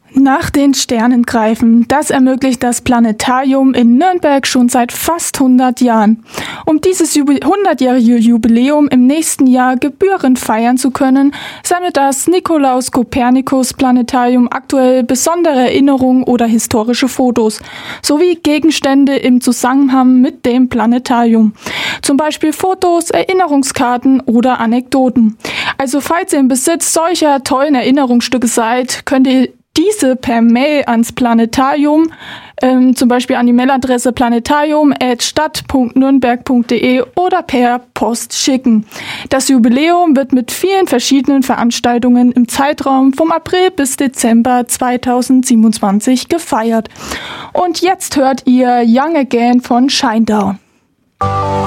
Nach den Sternen greifen, das ermöglicht das Planetarium in Nürnberg schon seit fast 100 Jahren. Um dieses 100-jährige Jubiläum im nächsten Jahr gebührend feiern zu können, sammelt das Nikolaus Kopernikus Planetarium aktuell besondere Erinnerungen oder historische Fotos, sowie Gegenstände im Zusammenhang mit dem Planetarium. Zum Beispiel Fotos, Erinnerungskarten oder Anekdoten. Also falls ihr im Besitz solcher tollen Erinnerungsstücke seid, könnt ihr diese per Mail ans Planetarium, zum Beispiel an die Mailadresse planetarium@stadt.nürnberg.de oder per Post schicken. Das Jubiläum wird mit vielen verschiedenen Veranstaltungen im Zeitraum vom April bis Dezember 2027 gefeiert. Und jetzt hört ihr Young Again von Shinedown.